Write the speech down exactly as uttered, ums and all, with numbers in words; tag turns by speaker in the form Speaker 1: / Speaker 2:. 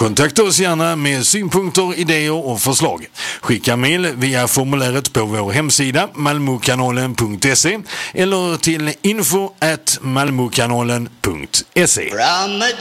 Speaker 1: Kontakta oss gärna med synpunkter, idéer och förslag. Skicka mejl via formuläret på vår hemsida malmokanalen punkt se eller till info at malmokanalen punkt se.